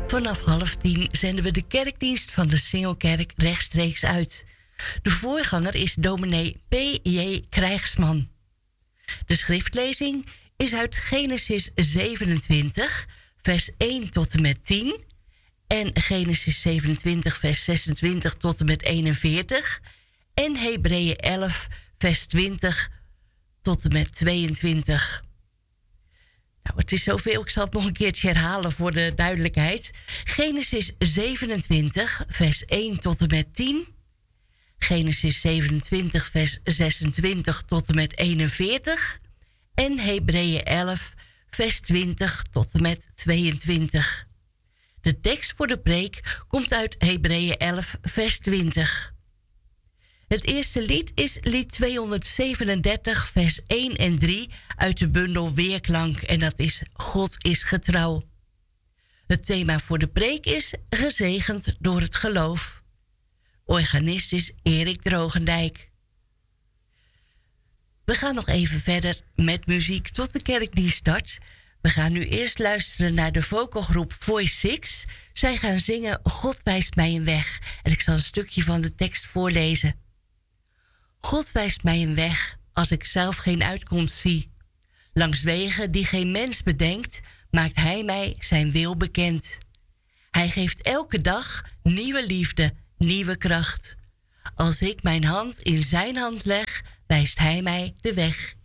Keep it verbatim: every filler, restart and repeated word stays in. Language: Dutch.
Vanaf half tien zenden we de kerkdienst van de Singelkerk rechtstreeks uit. De voorganger is dominee P J Krijgsman. De schriftlezing is uit Genesis zevenentwintig, vers één tot en met tien... en Genesis zevenentwintig, vers zesentwintig tot en met eenenveertig... en Hebreeën elf, vers twintig tot en met tweeëntwintig. Nou, het is zoveel, ik zal het nog een keertje herhalen voor de duidelijkheid. Genesis zevenentwintig, vers één tot en met tien... Genesis zevenentwintig, vers zesentwintig tot en met eenenveertig... en Hebreeën elf, vers twintig tot en met tweeëntwintig. De tekst voor de preek komt uit Hebreeën elf, vers twintig. Het eerste lied is lied tweehonderdzevenendertig, vers één en drie... uit de bundel Weerklank, en dat is God is getrouw. Het thema voor de preek is gezegend door het geloof. Organist is Erik Drogendijk. We gaan nog even verder met muziek tot de kerkdienst start. We gaan nu eerst luisteren naar de vocalgroep Voice Six. Zij gaan zingen God wijst mij een weg. En ik zal een stukje van de tekst voorlezen. God wijst mij een weg als ik zelf geen uitkomst zie. Langs wegen die geen mens bedenkt, maakt Hij mij zijn wil bekend. Hij geeft elke dag nieuwe liefde, nieuwe kracht. Als ik mijn hand in zijn hand leg, wijst Hij mij de weg.